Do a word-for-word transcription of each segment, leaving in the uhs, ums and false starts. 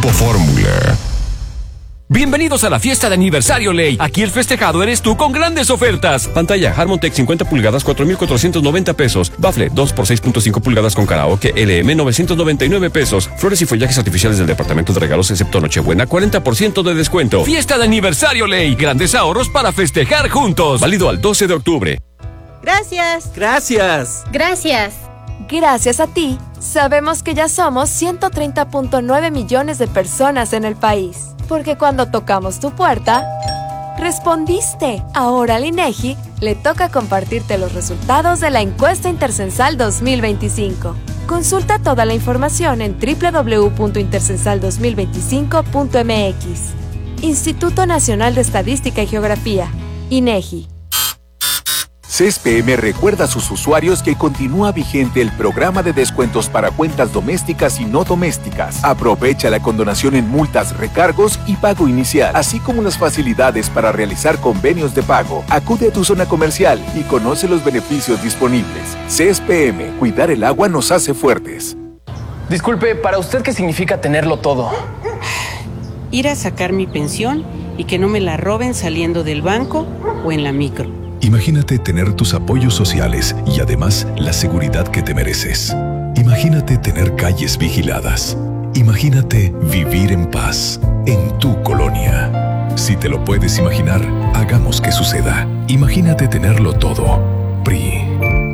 Grupo Fórmula. Bienvenidos a la fiesta de aniversario Ley. Aquí el festejado eres tú con grandes ofertas. Pantalla Harmon-Tech cincuenta pulgadas, cuatro mil cuatrocientos noventa pesos. Bafle dos por seis punto cinco pulgadas con karaoke L M, novecientos noventa y nueve pesos. Flores y follajes artificiales del departamento de regalos excepto Nochebuena, cuarenta por ciento de descuento. Fiesta de aniversario Ley. Grandes ahorros para festejar juntos. Válido al doce de octubre. Gracias. Gracias. Gracias. Gracias a ti, sabemos que ya somos ciento treinta punto nueve millones de personas en el país. Porque cuando tocamos tu puerta, respondiste. Ahora al INEGI le toca compartirte los resultados de la encuesta Intercensal dos mil veinticinco. Consulta toda la información en doble u doble u doble u punto intercensal dos mil veinticinco punto m x. Instituto Nacional de Estadística y Geografía, INEGI. C E S P M recuerda a sus usuarios que continúa vigente el programa de descuentos para cuentas domésticas y no domésticas. Aprovecha la condonación en multas, recargos y pago inicial, así como las facilidades para realizar convenios de pago. Acude a tu zona comercial y conoce los beneficios disponibles. C E S P M, cuidar el agua nos hace fuertes. Disculpe, ¿para usted qué significa tenerlo todo? Ir a sacar mi pensión y que no me la roben saliendo del banco o en la micro. Imagínate tener tus apoyos sociales y además la seguridad que te mereces. Imagínate tener calles vigiladas. Imagínate vivir en paz en tu colonia. Si te lo puedes imaginar, hagamos que suceda. Imagínate tenerlo todo. P R I.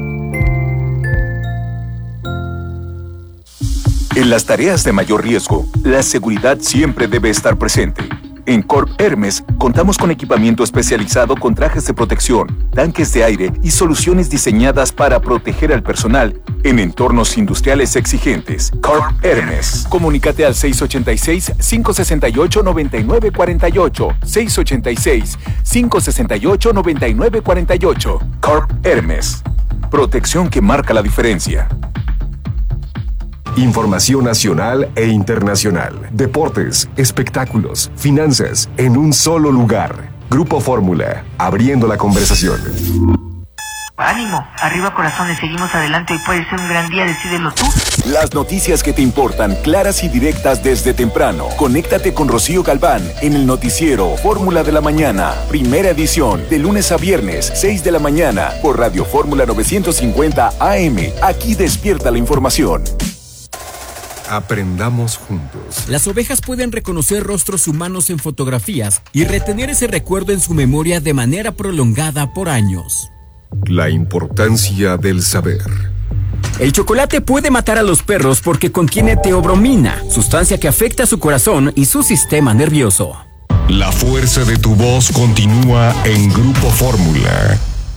En las tareas de mayor riesgo, la seguridad siempre debe estar presente. En Corp Hermes contamos con equipamiento especializado con trajes de protección, tanques de aire y soluciones diseñadas para proteger al personal en entornos industriales exigentes. Corp Hermes. Comunícate al seis ochenta y seis, cinco sesenta y ocho, noventa y nueve cuarenta y ocho, seis ochenta y seis, cinco sesenta y ocho, noventa y nueve cuarenta y ocho. Corp Hermes. Protección que marca la diferencia. Información nacional e internacional, deportes, espectáculos, finanzas, en un solo lugar. Grupo Fórmula, abriendo la conversación. Ánimo, arriba corazones, seguimos adelante, hoy puede ser un gran día, decídelo tú. Las noticias que te importan, claras y directas desde temprano. Conéctate con Rocío Galván en el noticiero Fórmula de la Mañana, primera edición, de lunes a viernes, seis de la mañana, por Radio Fórmula novecientos cincuenta A M. Aquí despierta la información. Aprendamos juntos. Las ovejas pueden reconocer rostros humanos en fotografías y retener ese recuerdo en su memoria de manera prolongada por años. La importancia del saber. El chocolate puede matar a los perros porque contiene teobromina, sustancia que afecta su corazón y su sistema nervioso. La fuerza de tu voz continúa en Grupo Fórmula.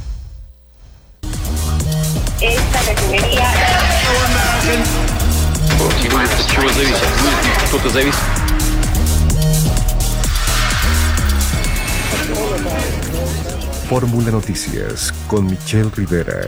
Esta refinería... Чего зависит? Что-то зависит. Fórmula Noticias con Michelle Rivera.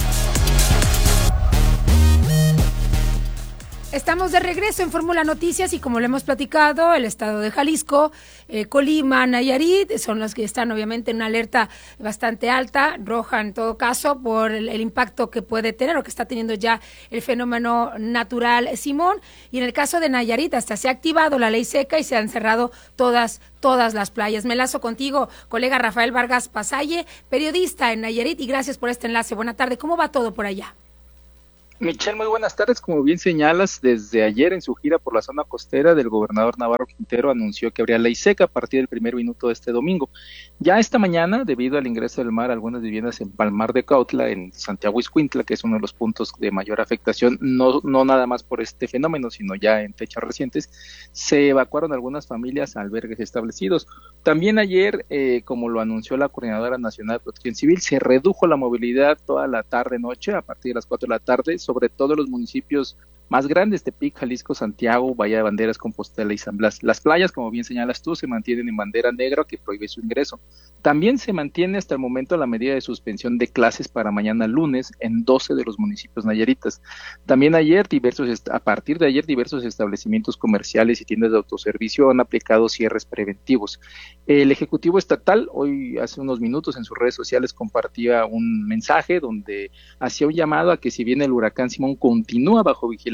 Estamos de regreso en Fórmula Noticias y como lo hemos platicado, el estado de Jalisco, eh, Colima, Nayarit, son los que están obviamente en una alerta bastante alta, roja en todo caso, por el, el impacto que puede tener o que está teniendo ya el fenómeno natural Simón. Y en el caso de Nayarit hasta se ha activado la ley seca y se han cerrado todas, todas las playas. Me enlazo contigo, colega Rafael Vargas Pasalle, periodista en Nayarit, y gracias por este enlace. Buena tarde, ¿cómo va todo por allá? Michelle, muy buenas tardes. Como bien señalas, desde ayer en su gira por la zona costera, del gobernador Navarro Quintero anunció que habría ley seca a partir del primer minuto de este domingo. Ya esta mañana, debido al ingreso del mar a algunas viviendas en Palmar de Cautla, en Santiago Ixcuintla, que es uno de los puntos de mayor afectación, no, no nada más por este fenómeno, sino ya en fechas recientes, se evacuaron algunas familias a albergues establecidos. También ayer, eh, como lo anunció la Coordinadora Nacional de Protección Civil, se redujo la movilidad toda la tarde-noche, a partir de las cuatro de la tarde, sobre todo los municipios más grandes, Tepic, Jalisco, Santiago, Bahía de Banderas, Compostela y San Blas. Las playas, como bien señalas tú, se mantienen en bandera negra que prohíbe su ingreso. También se mantiene hasta el momento la medida de suspensión de clases para mañana lunes en doce de los municipios nayaritas. También ayer, diversos a partir de ayer, diversos establecimientos comerciales y tiendas de autoservicio han aplicado cierres preventivos. El Ejecutivo Estatal, hoy hace unos minutos en sus redes sociales compartía un mensaje donde hacía un llamado a que si bien el huracán Simón continúa bajo vigilancia,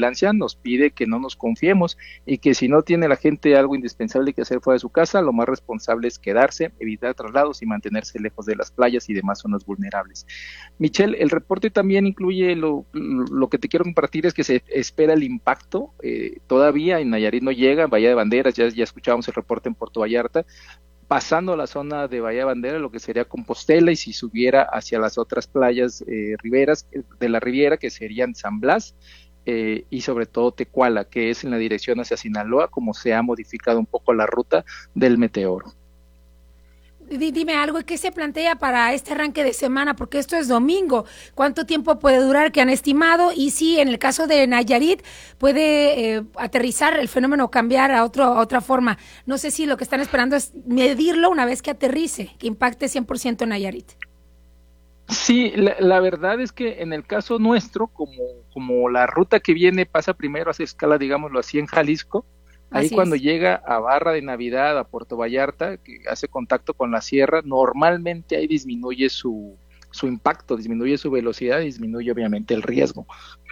vigilancia nos pide que no nos confiemos y que si no tiene la gente algo indispensable que hacer fuera de su casa, lo más responsable es quedarse, evitar traslados y mantenerse lejos de las playas y demás zonas vulnerables. Michelle, el reporte también incluye lo, lo que te quiero compartir es que se espera el impacto, eh, todavía en Nayarit no llega, Bahía de Banderas, ya, ya escuchábamos el reporte en Puerto Vallarta, pasando a la zona de Bahía de Bandera, lo que sería Compostela, y si subiera hacia las otras playas eh, riberas de la Riviera, que serían San Blas, eh, y sobre todo Tecuala, que es en la dirección hacia Sinaloa, como se ha modificado un poco la ruta del meteoro. Dime algo, ¿qué se plantea para este arranque de semana? Porque esto es domingo. ¿Cuánto tiempo puede durar que han estimado? Y si en el caso de Nayarit puede eh, aterrizar el fenómeno, cambiar a, otro, a otra forma. No sé si lo que están esperando es medirlo una vez que aterrice, que impacte cien por ciento en Nayarit. Sí, la, la verdad es que en el caso nuestro, como, como la ruta que viene pasa primero, hace escala, digámoslo así, en Jalisco, ahí Así cuando es. llega a Barra de Navidad, a Puerto Vallarta, que hace contacto con la sierra, normalmente ahí disminuye su, su impacto, disminuye su velocidad, disminuye obviamente el riesgo.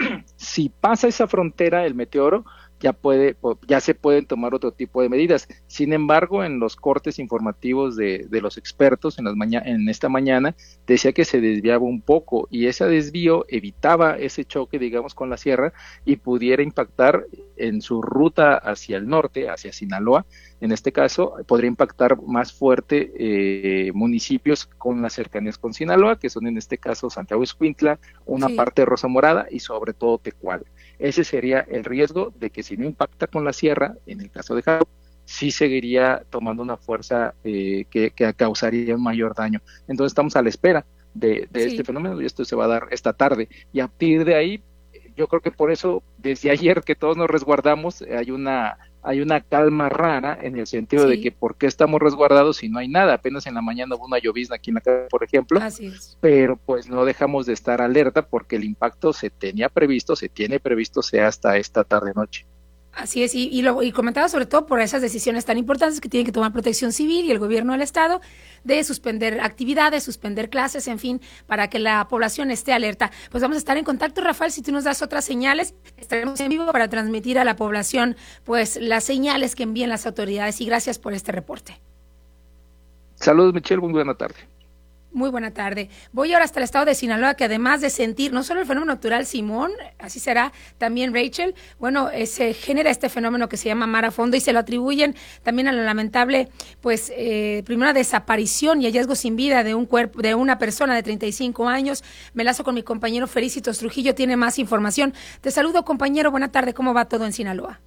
Si pasa esa frontera el meteoro, ya puede, ya se pueden tomar otro tipo de medidas. Sin embargo, en los cortes informativos de, de los expertos en, las maña- en esta mañana, decía que se desviaba un poco y ese desvío evitaba ese choque, digamos, con la sierra y pudiera impactar en su ruta hacia el norte, hacia Sinaloa. En este caso, podría impactar más fuerte eh, municipios con las cercanías con Sinaloa, que son en este caso Santiago Ixcuintla, una sí. parte de Rosa Morada y sobre todo Tecuala. Ese sería el riesgo de que si no impacta con la sierra, en el caso de Jalisco, sí seguiría tomando una fuerza eh, que, que causaría un mayor daño. Entonces estamos a la espera de, de sí. este fenómeno y esto se va a dar esta tarde. Y a partir de ahí, yo creo que por eso, desde ayer que todos nos resguardamos, hay una hay una calma rara en el sentido sí. de que ¿por qué estamos resguardados si no hay nada? Apenas en la mañana hubo una llovizna aquí en la casa, por ejemplo, Así es. pero pues no dejamos de estar alerta porque el impacto se tenía previsto, se tiene previsto sea hasta esta tarde-noche. Así es, y, y, lo, y comentaba sobre todo por esas decisiones tan importantes que tiene que tomar Protección Civil y el gobierno del estado de suspender actividades, suspender clases, en fin, para que la población esté alerta. Pues vamos a estar en contacto, Rafael, si tú nos das otras señales, estaremos en vivo para transmitir a la población pues las señales que envíen las autoridades y gracias por este reporte. Saludos, Michelle, muy buena tarde. Muy buena tarde. Voy ahora hasta el estado de Sinaloa, que además de sentir no solo el fenómeno natural Simón, así será también Rachel, bueno, eh, se genera este fenómeno que se llama mar a fondo y se lo atribuyen también a la lamentable, pues, eh, primera desaparición y hallazgo sin vida de un cuerpo, de una persona de treinta y cinco años. Me lazo con mi compañero Felicitos Trujillo, tiene más información. Te saludo, compañero, buena tarde, ¿cómo va todo en Sinaloa?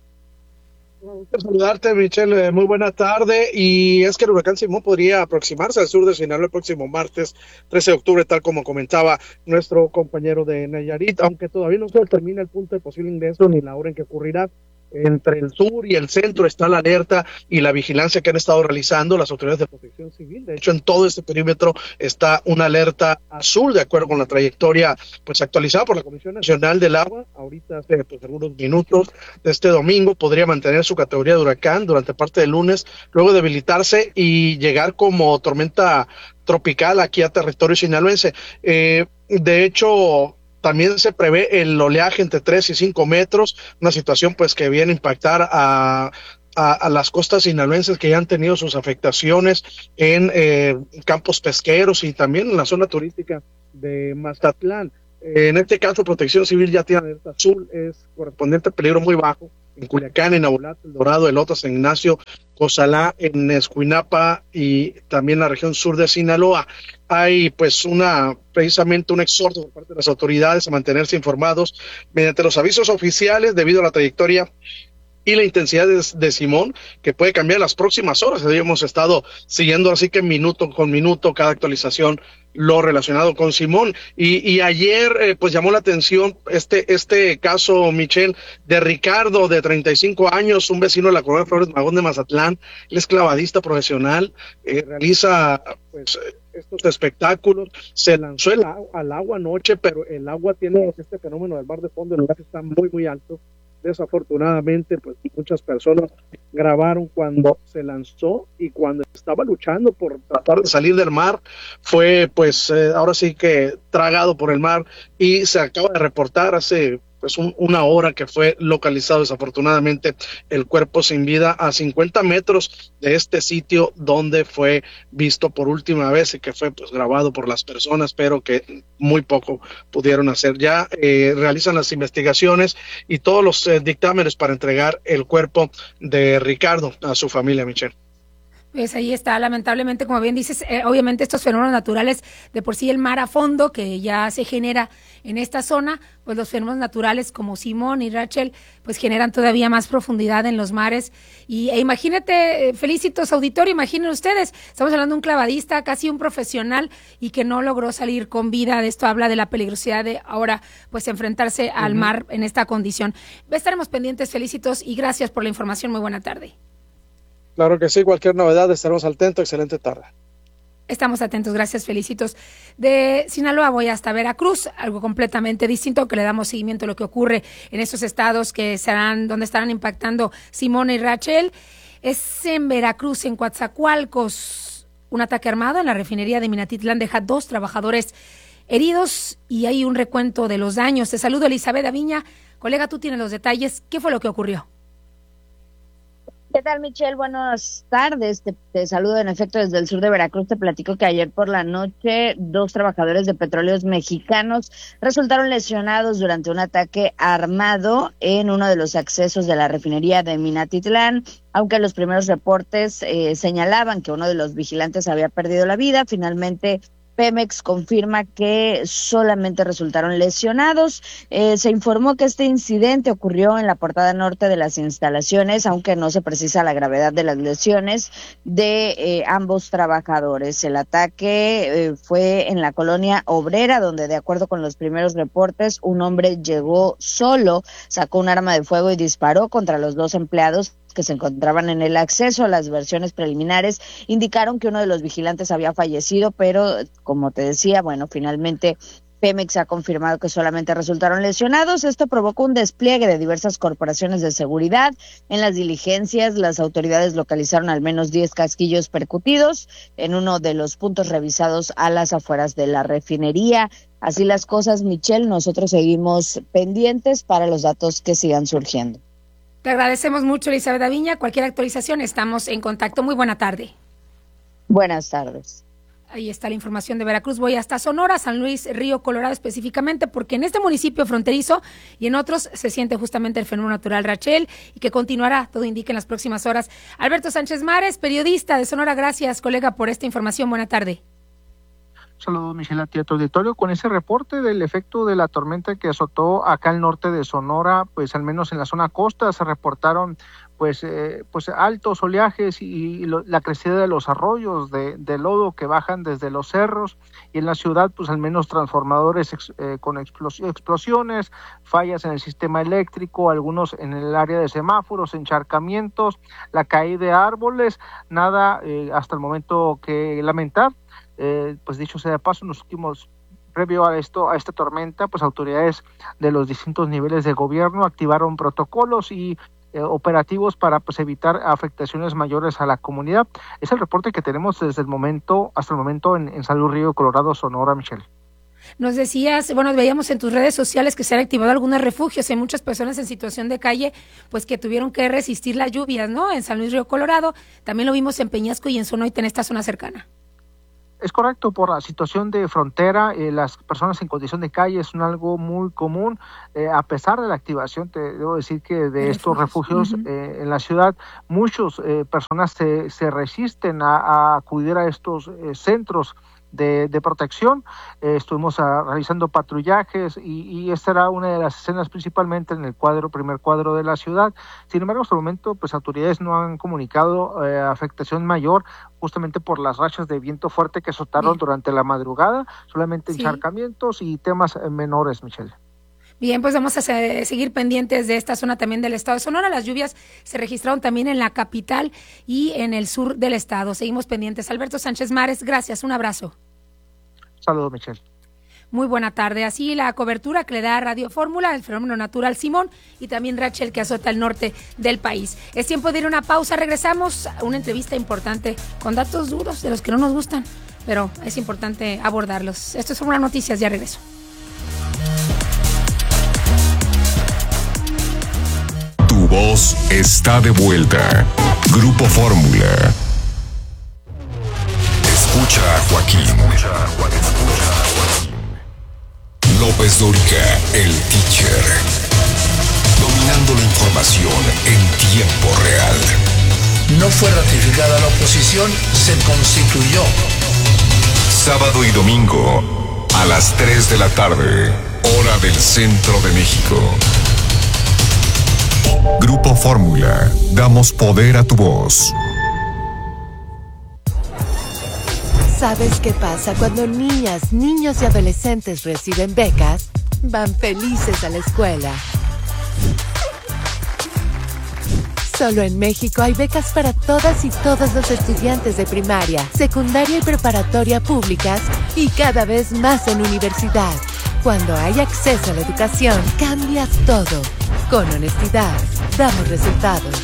Un gusto saludarte, Michelle, muy buena tarde. Y es que el huracán Simón podría aproximarse al sur de Sinaloa el próximo martes trece de octubre, tal como comentaba nuestro compañero de Nayarit, aunque todavía no se determina el punto de posible ingreso ni la hora en que ocurrirá. Entre el sur y el centro está la alerta y la vigilancia que han estado realizando las autoridades de Protección Civil. De hecho, en todo este perímetro está una alerta azul, de acuerdo con la trayectoria pues actualizada por la Comisión Nacional del Agua. Ahorita, hace pues, algunos minutos de este domingo, podría mantener su categoría de huracán durante parte del lunes, luego debilitarse y llegar como tormenta tropical aquí a territorio sinaloense. Eh, de hecho, también se prevé el oleaje entre tres y cinco metros, una situación pues que viene a impactar a, a, a las costas sinaloenses que ya han tenido sus afectaciones en eh, campos pesqueros y también en la zona turística de Mazatlán. Eh, en este caso, Protección Civil ya tiene alerta azul, es correspondiente a peligro muy bajo en Culiacán, en Navojoa, El Dorado, Elotas, San Ignacio, Cozalá, en Escuinapa y también la región sur de Sinaloa. Hay pues una, precisamente un exhorto por parte de las autoridades a mantenerse informados mediante los avisos oficiales debido a la trayectoria y la intensidad de, de Simón, que puede cambiar en las próximas horas. Hemos estado siguiendo así que minuto con minuto cada actualización lo relacionado con Simón. Y, y ayer eh, pues llamó la atención este este caso, Michelle, de Ricardo, de treinta y cinco años, un vecino de la colonia Flores Magón de Mazatlán. Él es clavadista profesional, eh, realiza pues estos espectáculos, se lanzó el agua, al agua anoche, pero el agua tiene este fenómeno del mar de fondo, el lugar está muy muy alto. Desafortunadamente, pues muchas personas grabaron cuando se lanzó y cuando estaba luchando por tratar de salir del mar, fue pues eh, ahora sí que tragado por el mar y se acaba de reportar hace pues un, una hora que fue localizado desafortunadamente el cuerpo sin vida a cincuenta metros de este sitio donde fue visto por última vez y que fue pues grabado por las personas, pero que muy poco pudieron hacer. Ya eh, realizan las investigaciones y todos los eh, dictámenes para entregar el cuerpo de Ricardo a su familia, Michelle. Pues ahí está, lamentablemente, como bien dices, eh, obviamente estos fenómenos naturales, de por sí el mar a fondo que ya se genera en esta zona, pues los fenómenos naturales como Simón y Rachel, pues generan todavía más profundidad en los mares. Y e imagínate, eh, Felicitos auditorio, imaginen ustedes, estamos hablando de un clavadista, casi un profesional, y que no logró salir con vida. De esto habla de la peligrosidad de ahora, pues enfrentarse uh-huh. al mar en esta condición. Estaremos pendientes, Felicitos, y gracias por la información. Muy buena tarde. Claro que sí, cualquier novedad estaremos atentos. Excelente tarde. Estamos atentos, gracias, Felicitos. De Sinaloa voy hasta Veracruz, algo completamente distinto, que le damos seguimiento a lo que ocurre en estos estados que serán, donde estarán impactando Simón y Rachel. Es en Veracruz, en Coatzacoalcos. Un ataque armado en la refinería de Minatitlán deja dos trabajadores heridos y hay un recuento de los daños. Te saludo, Elizabeth Aviña. Colega, tú tienes los detalles. ¿Qué fue lo que ocurrió? ¿Qué tal, Michelle? Buenas tardes. Te, te saludo en efecto desde el sur de Veracruz. Te platico que ayer por la noche dos trabajadores de Petróleos Mexicanos resultaron lesionados durante un ataque armado en uno de los accesos de la refinería de Minatitlán. Aunque los primeros reportes eh, señalaban que uno de los vigilantes había perdido la vida, finalmente Pemex confirma que solamente resultaron lesionados. Eh, se informó que este incidente ocurrió en la portada norte de las instalaciones, aunque no se precisa la gravedad de las lesiones de eh, ambos trabajadores. El ataque eh, fue en la colonia obrera, donde de acuerdo con los primeros reportes, un hombre llegó solo, sacó un arma de fuego y disparó contra los dos empleados que se encontraban en el acceso. Las versiones preliminares indicaron que uno de los vigilantes había fallecido, pero como te decía, bueno, finalmente Pemex ha confirmado que solamente resultaron lesionados. Esto provocó un despliegue de diversas corporaciones de seguridad. En las diligencias, las autoridades localizaron al menos diez casquillos percutidos en uno de los puntos revisados a las afueras de la refinería. Así las cosas, Michelle, nosotros seguimos pendientes para los datos que sigan surgiendo. Te agradecemos mucho, Elizabeth Aviña. Cualquier actualización, estamos en contacto. Muy buena tarde. Buenas tardes. Ahí está la información de Veracruz. Voy hasta Sonora, San Luis Río Colorado específicamente, porque en este municipio fronterizo y en otros se siente justamente el fenómeno natural Rachel y que continuará, todo indica, en las próximas horas. Alberto Sánchez Mares, periodista de Sonora. Gracias, colega, por esta información. Buena tarde. Saludos, Michelle, a ti, a tu auditorio. Con ese reporte del efecto de la tormenta que azotó acá al norte de Sonora, pues al menos en la zona costa se reportaron pues eh, pues altos oleajes y, y lo, la crecida de los arroyos de, de lodo que bajan desde los cerros, y en la ciudad pues al menos transformadores ex, eh, con explos, explosiones, fallas en el sistema eléctrico, algunos en el área de semáforos, encharcamientos, la caída de árboles, nada eh, hasta el momento que lamentar. Eh, pues dicho sea de paso, en los últimos, previo a esto, a esta tormenta, pues autoridades de los distintos niveles de gobierno activaron protocolos y eh, operativos para pues evitar afectaciones mayores a la comunidad. Es el reporte que tenemos desde el momento, hasta el momento en, en San Luis Río Colorado, Sonora, Michelle. Nos decías, bueno, veíamos en tus redes sociales que se han activado algunos refugios. Hay muchas personas en situación de calle, pues que tuvieron que resistir las lluvias, ¿no? En San Luis Río Colorado, también lo vimos en Peñasco y en Sonoita, en esta zona cercana. Es correcto, por la situación de frontera, eh, las personas en condición de calle es un algo muy común, eh, a pesar de la activación, te debo decir que de, de estos refugios, refugios uh-huh. eh, en la ciudad, muchas eh, personas se, se resisten a, a acudir a estos eh, centros de, de protección. Eh, estuvimos a, realizando patrullajes y, y esta era una de las escenas principalmente en el cuadro, primer cuadro de la ciudad. Sin embargo, hasta el momento, pues autoridades no han comunicado eh, afectación mayor, justamente por las rachas de viento fuerte que azotaron Bien. durante la madrugada, solamente sí. encharcamientos y temas menores, Michelle. Bien, pues vamos a seguir pendientes de esta zona también del estado de Sonora. Las lluvias se registraron también en la capital y en el sur del estado. Seguimos pendientes. Alberto Sánchez Mares, gracias, un abrazo. Saludos, Michelle. Muy buena tarde. Así la cobertura que le da Radio Fórmula, el fenómeno natural Simón y también Rachel que azota el norte del país. Es tiempo de ir a una pausa. Regresamos a una entrevista importante con datos duros de los que no nos gustan, pero es importante abordarlos. Esto es Fórmula Noticias, ya regreso. voz está de vuelta. Grupo Fórmula. Escucha a Joaquín. Escucha a Joaquín. Escucha a Joaquín. López Dóriga, el teacher. Dominando la información en tiempo real. No fue ratificada la oposición, se constituyó. Sábado y domingo, a las tres de la tarde, hora del centro de México. Grupo Fórmula, damos poder a tu voz. ¿Sabes qué pasa cuando niñas, niños y adolescentes reciben becas? Van felices a la escuela. Solo en México hay becas para todas y todos los estudiantes de primaria, secundaria y preparatoria públicas y cada vez más en universidad. Cuando hay acceso a la educación, cambia todo. Con honestidad, damos resultados.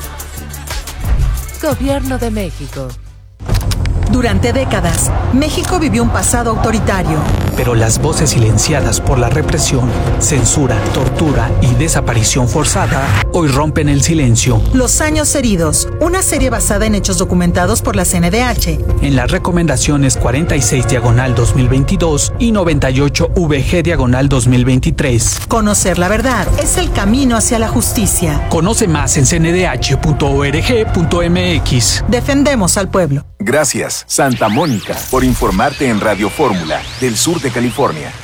Gobierno de México. Durante décadas, México vivió un pasado autoritario. Pero las voces silenciadas por la represión, censura, tortura y desaparición forzada hoy rompen el silencio. Los años heridos, una serie basada en hechos documentados por la C N D H. En las recomendaciones cuarenta y seis diagonal dos mil veintidós y noventa y ocho V G diagonal dos mil veintitrés. Conocer la verdad es el camino hacia la justicia. Conoce más en c n d h punto org punto m x. Defendemos al pueblo. Gracias, Santa Mónica, por informarte en Radio Fórmula, del sur de California.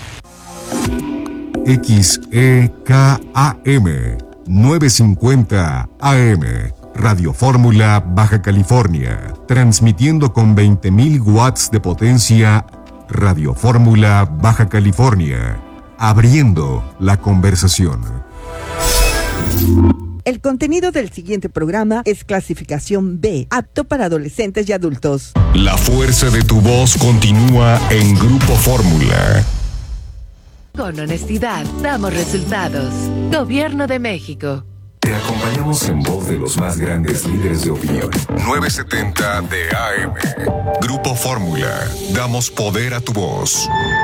X E K A M novecientos cincuenta A M, Radio Fórmula, Baja California, transmitiendo con veinte mil watts de potencia. Radio Fórmula, Baja California, abriendo la conversación. El contenido del siguiente programa es clasificación B, apto para adolescentes y adultos. La fuerza de tu voz continúa en Grupo Fórmula. Con honestidad, damos resultados. Gobierno de México. Te acompañamos en voz de los más grandes líderes de opinión. novecientos setenta de A M. Grupo Fórmula. Damos poder a tu voz.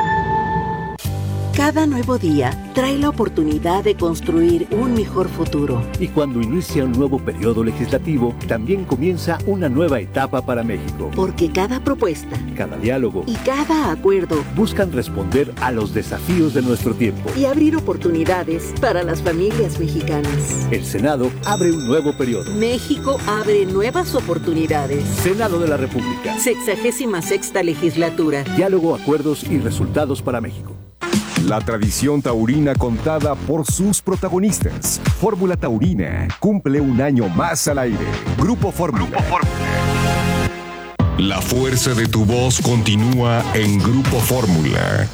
Cada nuevo día trae la oportunidad de construir un mejor futuro. Y cuando inicia un nuevo periodo legislativo, también comienza una nueva etapa para México. Porque cada propuesta, cada diálogo y cada acuerdo buscan responder a los desafíos de nuestro tiempo y abrir oportunidades para las familias mexicanas. El Senado abre un nuevo periodo. México abre nuevas oportunidades. Senado de la República. Sexagésima sexta legislatura. Diálogo, acuerdos y resultados para México. La tradición taurina contada por sus protagonistas. Fórmula Taurina cumple un año más al aire. Grupo Fórmula. Grupo Fórmula. La fuerza de tu voz continúa en Grupo Fórmula.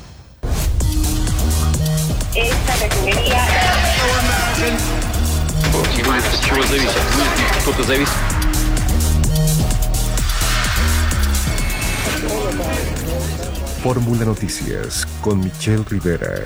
Esta refinería... Чего зависит? Кто-то зависит. Fórmula Noticias con Michelle Rivera.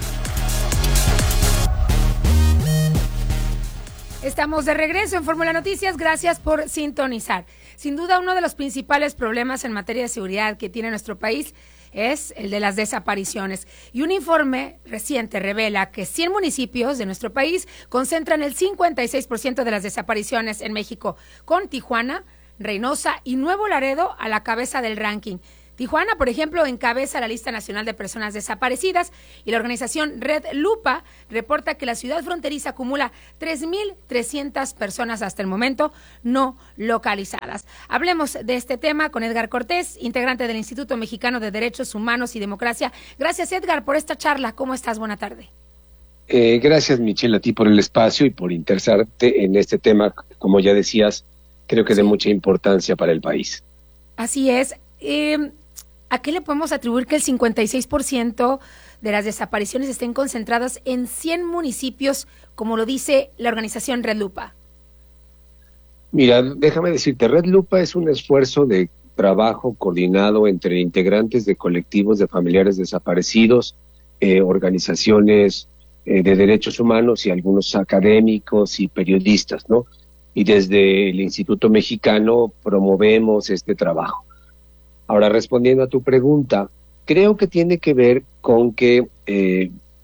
Estamos de regreso en Fórmula Noticias. Gracias por sintonizar. Sin duda, uno de los principales problemas en materia de seguridad que tiene nuestro país es el de las desapariciones. Y un informe reciente revela que cien municipios de nuestro país concentran el cincuenta y seis por ciento de las desapariciones en México, con Tijuana, Reynosa y Nuevo Laredo a la cabeza del ranking. Tijuana, por ejemplo, encabeza la lista nacional de personas desaparecidas y la organización Red Lupa reporta que la ciudad fronteriza acumula tres mil trescientas personas hasta el momento no localizadas. Hablemos de este tema con Edgar Cortés, integrante del Instituto Mexicano de Derechos Humanos y Democracia. Gracias, Edgar, por esta charla. ¿Cómo estás? Buena tarde. Eh, gracias, Michelle, a ti por el espacio y por interesarte en este tema, como ya decías, creo que de mucha importancia para el país. Así es. Eh, ¿A qué le podemos atribuir que el cincuenta y seis por ciento de las desapariciones estén concentradas en cien municipios, como lo dice la organización Red Lupa? Mira, déjame decirte, Red Lupa es un esfuerzo de trabajo coordinado entre integrantes de colectivos de familiares desaparecidos, eh, organizaciones eh, de derechos humanos y algunos académicos y periodistas, ¿no? Y desde el Instituto Mexicano promovemos este trabajo. Ahora, respondiendo a tu pregunta, creo que tiene que ver con que eh,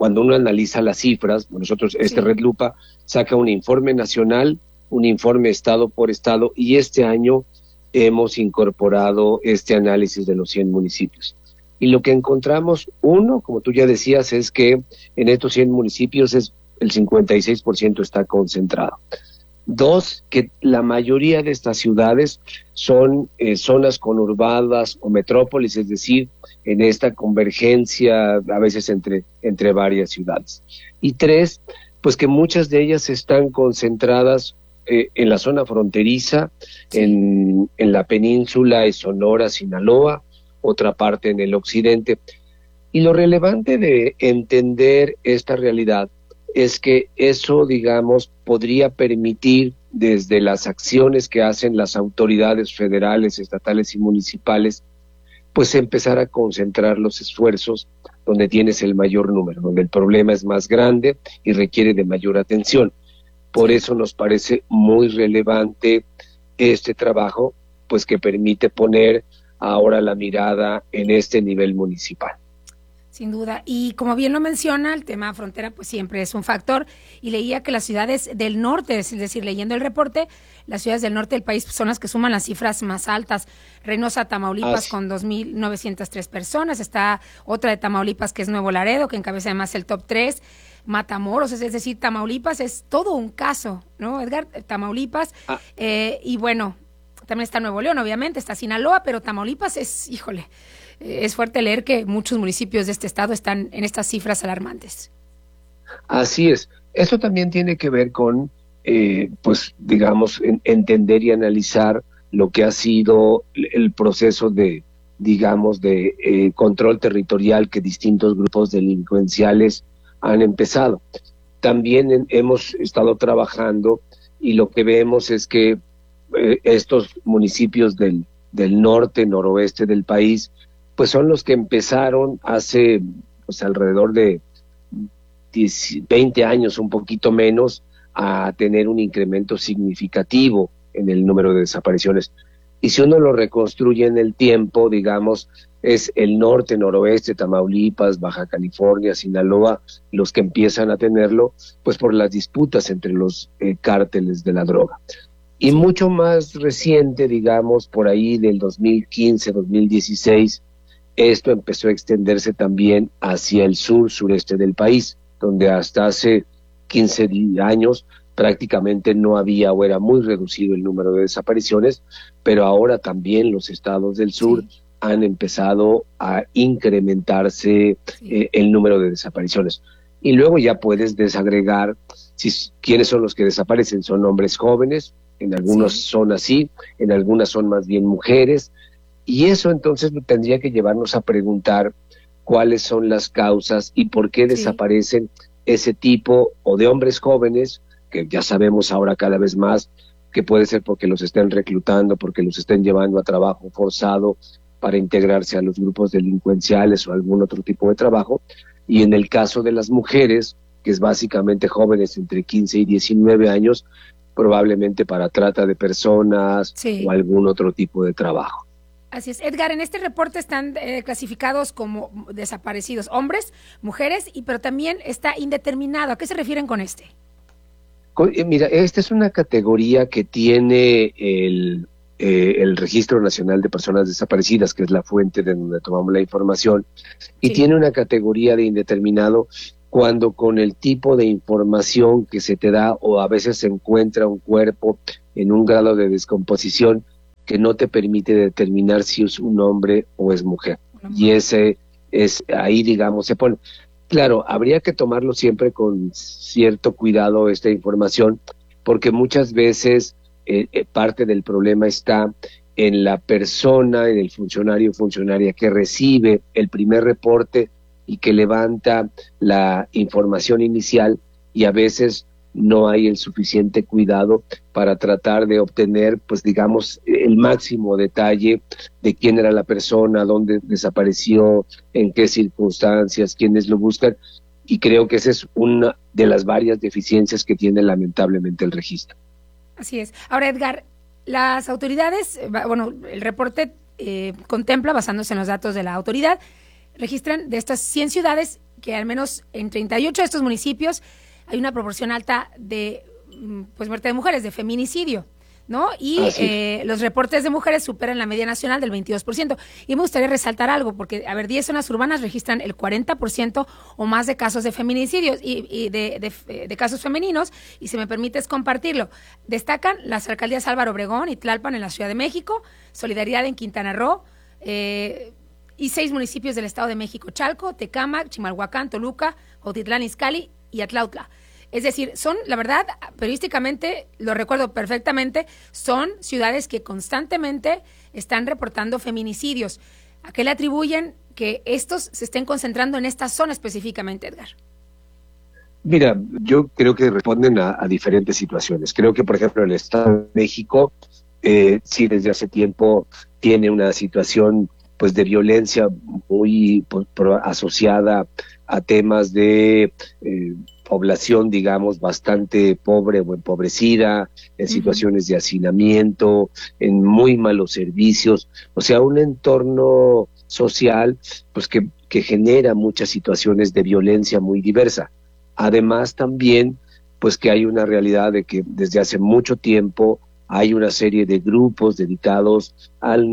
cuando uno analiza las cifras, nosotros, este sí. Red Lupa saca un informe nacional, un informe estado por estado, y este año hemos incorporado este análisis de los cien municipios. Y lo que encontramos, uno, como tú ya decías, es que en estos cien municipios es, el cincuenta y seis por ciento está concentrado. Dos, que la mayoría de estas ciudades son eh, zonas conurbadas o metrópolis, es decir, en esta convergencia a veces entre, entre varias ciudades. Y tres, pues que muchas de ellas están concentradas eh, en la zona fronteriza, en, en la península de Sonora, Sinaloa, otra parte en el occidente. Y lo relevante de entender esta realidad es que eso, digamos, podría permitir desde las acciones que hacen las autoridades federales, estatales y municipales, pues empezar a concentrar los esfuerzos donde tienes el mayor número, donde el problema es más grande y requiere de mayor atención. Por eso nos parece muy relevante este trabajo, pues que permite poner ahora la mirada en este nivel municipal. Sin duda, y como bien lo menciona, el tema frontera pues siempre es un factor, y leía que las ciudades del norte, es decir, leyendo el reporte, las ciudades del norte del país son las que suman las cifras más altas. Reynosa, Tamaulipas, ah, con dos mil novecientas tres personas, está otra de Tamaulipas que es Nuevo Laredo, que encabeza además el top tres, Matamoros, es decir, Tamaulipas es todo un caso, ¿no, Edgar? Tamaulipas, ah. eh, y bueno, también está Nuevo León, obviamente, está Sinaloa, pero Tamaulipas es, híjole, es fuerte leer que muchos municipios de este estado están en estas cifras alarmantes. Así es. Eso también tiene que ver con, eh, pues, digamos, en, entender y analizar lo que ha sido el proceso de, digamos, de eh, control territorial que distintos grupos delincuenciales han empezado. También en, hemos estado trabajando y lo que vemos es que eh, estos municipios del, del norte, noroeste del país, pues son los que empezaron hace pues alrededor de diez, veinte años, un poquito menos, a tener un incremento significativo en el número de desapariciones. Y si uno lo reconstruye en el tiempo, digamos, es el norte, noroeste, Tamaulipas, Baja California, Sinaloa, los que empiezan a tenerlo, pues por las disputas entre los eh, cárteles de la droga. Y mucho más reciente, digamos, por ahí del dos mil quince, dos mil dieciséis, esto empezó a extenderse también hacia el sur, sureste del país, donde hasta hace quince años prácticamente no había o era muy reducido el número de desapariciones, pero ahora también los estados del sur sí. han empezado a incrementarse sí. eh, el número de desapariciones. Y luego ya puedes desagregar si, quiénes son los que desaparecen. Son hombres jóvenes, en algunos sí. son así, en algunas son más bien mujeres, y eso entonces tendría que llevarnos a preguntar cuáles son las causas y por qué sí. desaparecen ese tipo o de hombres jóvenes, que ya sabemos ahora cada vez más que puede ser porque los estén reclutando, porque los estén llevando a trabajo forzado para integrarse a los grupos delincuenciales o algún otro tipo de trabajo, y en el caso de las mujeres, que es básicamente jóvenes entre quince y diecinueve años, probablemente para trata de personas sí. o algún otro tipo de trabajo. Así es. Edgar, en este reporte están eh, clasificados como desaparecidos hombres, mujeres, y pero también está indeterminado. ¿A qué se refieren con este? Mira, esta es una categoría que tiene el, eh, el Registro Nacional de Personas Desaparecidas, que es la fuente de donde tomamos la información, y sí. tiene una categoría de indeterminado cuando con el tipo de información que se te da o a veces se encuentra un cuerpo en un grado de descomposición que no te permite determinar si es un hombre o es mujer. Y ese es ahí, digamos, se pone. Claro, habría que tomarlo siempre con cierto cuidado esta información, porque muchas veces eh, eh, parte del problema está en la persona, en el funcionario o funcionaria que recibe el primer reporte y que levanta la información inicial, y a veces no hay el suficiente cuidado para tratar de obtener, pues digamos, el máximo detalle de quién era la persona, dónde desapareció, en qué circunstancias, quiénes lo buscan, y creo que esa es una de las varias deficiencias que tiene lamentablemente el registro. Así es. Ahora, Edgar, las autoridades, bueno, el reporte eh, contempla, basándose en los datos de la autoridad, registran de estas cien ciudades que al menos en treinta y ocho de estos municipios hay una proporción alta de pues muerte de mujeres, de feminicidio, ¿no? Y eh, los reportes de mujeres superan la media nacional del veintidós por ciento. Y me gustaría resaltar algo, porque, a ver, diez zonas urbanas registran el cuarenta por ciento o más de casos de feminicidios y, y de, de, de casos femeninos, y si me permites compartirlo. Destacan las alcaldías Álvaro Obregón y Tlalpan en la Ciudad de México, Solidaridad en Quintana Roo, eh, y seis municipios del Estado de México: Chalco, Tecámac, Chimalhuacán, Toluca, Cuautitlán Izcalli y Atlautla. Es decir, son, la verdad, periodísticamente, lo recuerdo perfectamente, son ciudades que constantemente están reportando feminicidios. ¿A qué le atribuyen que estos se estén concentrando en esta zona específicamente, Edgar? Mira, yo creo que responden a, a diferentes situaciones. Creo que, por ejemplo, el Estado de México, eh, sí, desde hace tiempo tiene una situación pues de violencia muy pues, pro, asociada a temas de eh, población, digamos, bastante pobre o empobrecida, en situaciones uh-huh. de hacinamiento, en muy malos servicios, o sea, un entorno social pues que, que genera muchas situaciones de violencia muy diversa. Además también pues que hay una realidad de que desde hace mucho tiempo hay una serie de grupos dedicados al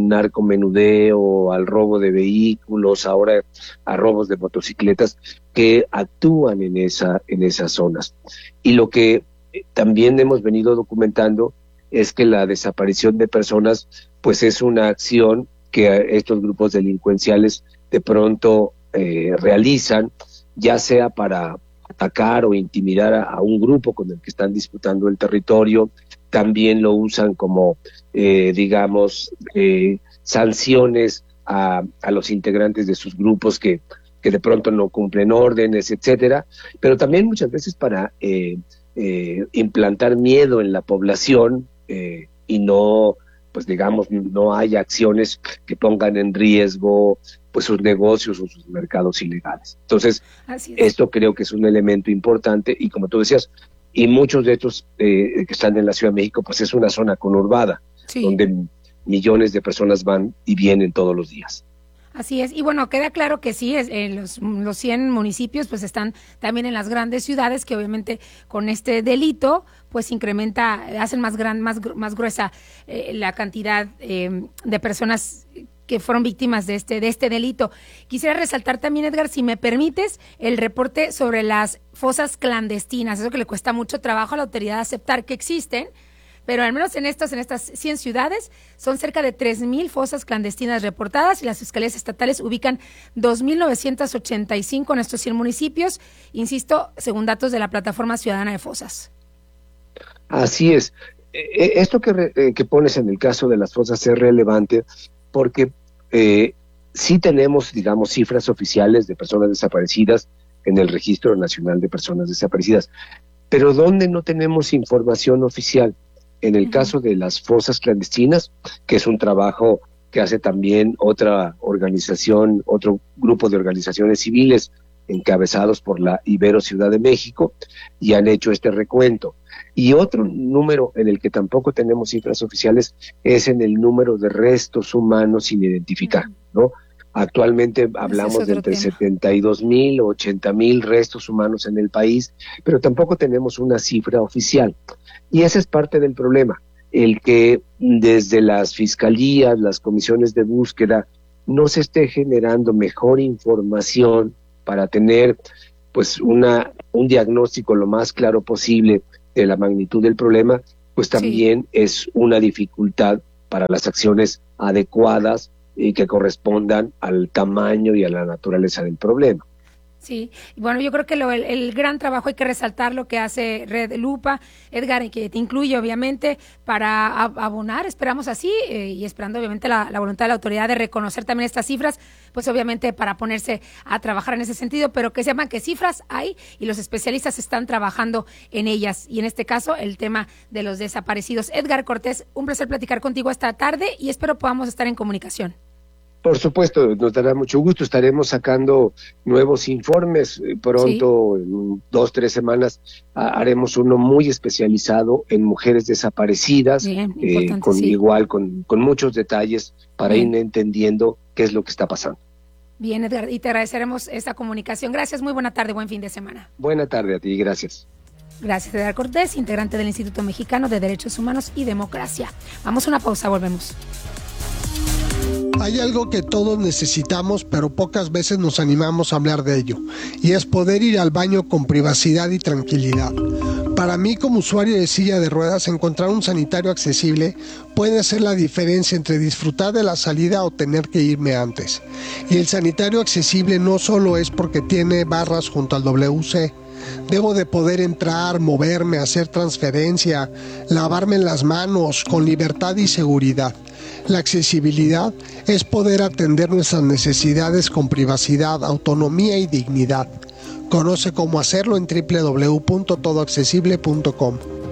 narcomenudeo, al robo de vehículos, ahora a robos de motocicletas, que actúan en esa, en esas zonas. Y lo que también hemos venido documentando es que la desaparición de personas, pues es una acción que estos grupos delincuenciales de pronto eh, realizan, ya sea para atacar o intimidar a, a un grupo con el que están disputando el territorio. También lo usan como, eh, digamos, eh, sanciones a, a los integrantes de sus grupos que, que de pronto no cumplen órdenes, etcétera, pero también muchas veces para eh, eh, implantar miedo en la población eh, y no, pues digamos, no haya acciones que pongan en riesgo pues sus negocios o sus mercados ilegales. Entonces, esto creo que es un elemento importante y como tú decías, y muchos de estos eh, que están en la Ciudad de México, pues es una zona conurbada, sí, donde millones de personas van y vienen todos los días. Así es, y bueno, queda claro que sí, es, eh, los, los cien municipios pues están también en las grandes ciudades, que obviamente con este delito pues incrementa, hacen más gran, más, más gruesa eh, la cantidad eh, de personas que fueron víctimas de este, de este delito. Quisiera resaltar también, Edgar, si me permites, el reporte sobre las fosas clandestinas, eso que le cuesta mucho trabajo a la autoridad aceptar que existen, pero al menos en estos, en estas cien ciudades, son cerca de tres mil fosas clandestinas reportadas y las fiscalías estatales ubican dos mil novecientos ochenta y cinco en estos cien municipios, insisto, según datos de la Plataforma Ciudadana de Fosas. Así es. Esto que, re, que pones en el caso de las fosas es relevante porque eh, sí tenemos, digamos, cifras oficiales de personas desaparecidas en el Registro Nacional de Personas Desaparecidas, pero ¿dónde no tenemos información oficial? En el uh-huh. caso de las fosas clandestinas, que es un trabajo que hace también otra organización, otro grupo de organizaciones civiles encabezados por la Ibero Ciudad de México, y han hecho este recuento. Y otro número en el que tampoco tenemos cifras oficiales es en el número de restos humanos sin identificar, ¿no? Actualmente hablamos de entre tema. setenta y dos mil o ochenta mil restos humanos en el país, pero tampoco tenemos una cifra oficial. Y ese es parte del problema, el que desde las fiscalías, las comisiones de búsqueda, no se esté generando mejor información para tener pues una un diagnóstico lo más claro posible de la magnitud del problema, pues también sí. es una dificultad para las acciones adecuadas y que correspondan al tamaño y a la naturaleza del problema. Sí, bueno, yo creo que lo, el, el gran trabajo hay que resaltar lo que hace Red Lupa, Edgar, y que te incluye obviamente para abonar, esperamos así, eh, y esperando obviamente la, la voluntad de la autoridad de reconocer también estas cifras, pues obviamente para ponerse a trabajar en ese sentido, pero que sepan que cifras hay y los especialistas están trabajando en ellas, y en este caso el tema de los desaparecidos. Edgar Cortés, un placer platicar contigo esta tarde y espero podamos estar en comunicación. Por supuesto, nos dará mucho gusto, estaremos sacando nuevos informes pronto, sí. en dos, tres semanas haremos uno muy especializado en mujeres desaparecidas, Bien, eh, con sí. igual con, con muchos detalles para Bien. ir entendiendo qué es lo que está pasando. Bien, Edgar, y te agradeceremos esta comunicación. Gracias, muy buena tarde, buen fin de semana. Buena tarde a ti, gracias. Gracias, Edgar Cortés, integrante del Instituto Mexicano de Derechos Humanos y Democracia. Vamos a una pausa, volvemos. Hay algo que todos necesitamos, pero pocas veces nos animamos a hablar de ello, y es poder ir al baño con privacidad y tranquilidad. Para mí, como usuario de silla de ruedas, encontrar un sanitario accesible puede hacer la diferencia entre disfrutar de la salida o tener que irme antes. Y el sanitario accesible no solo es porque tiene barras junto al W C. Debo de poder entrar, moverme, hacer transferencia, lavarme las manos con libertad y seguridad. La accesibilidad es poder atender nuestras necesidades con privacidad, autonomía y dignidad. Conoce cómo hacerlo en doble u doble u doble u punto todo accesible punto com.